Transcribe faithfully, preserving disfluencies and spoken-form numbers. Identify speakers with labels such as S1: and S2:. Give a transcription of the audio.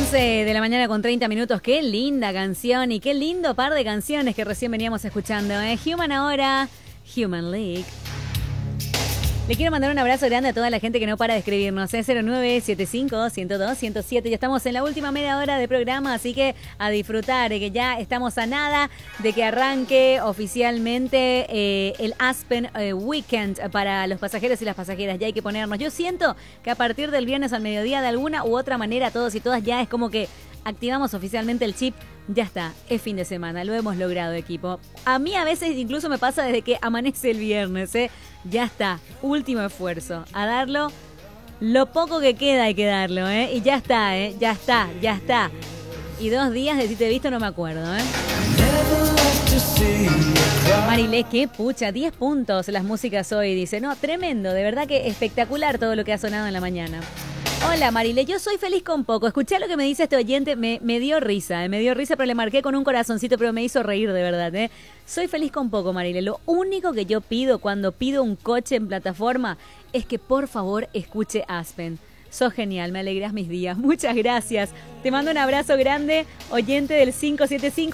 S1: once de la mañana con treinta minutos. Qué linda canción y qué lindo par de canciones que recién veníamos escuchando, ¿eh? Human ahora, Human League. Le quiero mandar un abrazo grande a toda la gente que no para de escribirnos, ¿eh? cero nueve siete cinco, uno cero dos, uno cero siete. Ya estamos en la última media hora de programa, así que a disfrutar, eh, que ya estamos a nada de que arranque oficialmente eh, el Aspen eh, Weekend para los pasajeros y las pasajeras. Ya hay que ponernos. Yo siento que a partir del viernes al mediodía, de alguna u otra manera, todos y todas ya es como que activamos oficialmente el chip. Ya está, es fin de semana, lo hemos logrado, equipo. A mí a veces incluso me pasa desde que amanece el viernes, ¿eh? Ya está, último esfuerzo, a darlo, lo poco que queda hay que darlo, ¿eh? Y ya está, ¿eh? Ya está, ya está. Y dos días de si te he visto no me acuerdo, ¿eh? Marilé, qué pucha, diez puntos las músicas hoy, dice. No, tremendo, de verdad que espectacular todo lo que ha sonado en la mañana. Hola Marile, yo soy feliz con poco. Escuché lo que me dice este oyente, me, me dio risa, eh, me dio risa, pero le marqué con un corazoncito, pero me hizo reír de verdad. Eh. Soy feliz con poco, Marile. Lo único que yo pido cuando pido un coche en plataforma es que por favor escuche Aspen. Sos genial, me alegras mis días. Muchas gracias. Te mando un abrazo grande, oyente del cinco siete cinco.